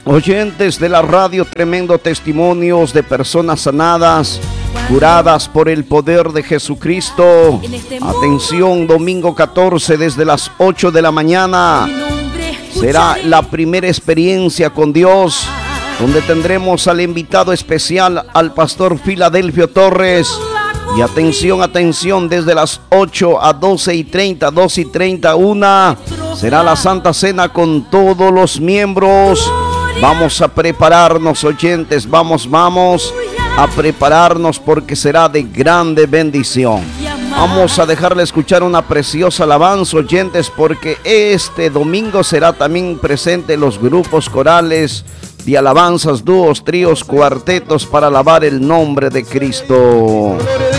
Oyentes de la radio, tremendo testimonios de personas sanadas, curadas por el poder de Jesucristo. Atención, domingo 14 desde las 8 de la mañana. Será la primera experiencia con Dios, donde tendremos al invitado especial, al pastor Filadelfio Torres. Y atención, atención, desde las 8 a 12:30, 2:30, 1, será la Santa Cena con todos los miembros. Vamos a prepararnos, oyentes, vamos a prepararnos porque será de grande bendición. Vamos a dejarle escuchar una preciosa alabanza, oyentes, porque este domingo será también presente los grupos corales de alabanzas, dúos, tríos, cuartetos para alabar el nombre de Cristo.